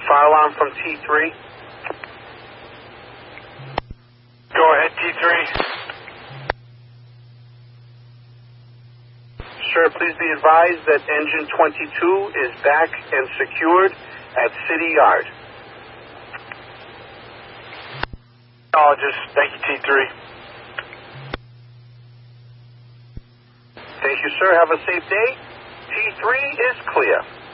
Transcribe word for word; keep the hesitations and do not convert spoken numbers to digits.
Fire alarm from T three. Go ahead, T three. Sir, please be advised that engine twenty-two is back and secured at City Yard. Apologies. Thank you, T three. Thank you, sir. Have a safe day. T three is clear.